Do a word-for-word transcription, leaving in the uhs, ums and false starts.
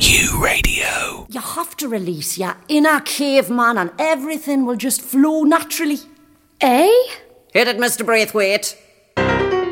Q Radio. You have to release your inner caveman and everything will just flow naturally. Eh? Hit it, Mister Braithwaite.